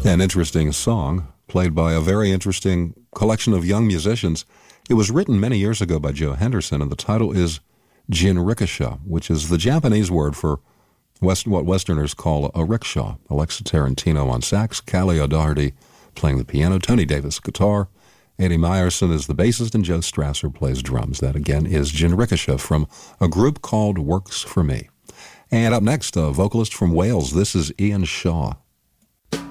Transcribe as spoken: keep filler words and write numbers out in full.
An interesting song played by a very interesting collection of young musicians. It was written many years ago by Joe Henderson, and the title is Jinrikisha, which is the Japanese word for West, what Westerners call a rickshaw. Alexa Tarantino on sax, Callie O'Doherty playing the piano, Tony Davis guitar, Eddie Meyerson is the bassist, and Joe Strasser plays drums. That, again, is Jinrikisha from a group called Works For Me. And up next, a vocalist from Wales. This is Ian Shaw.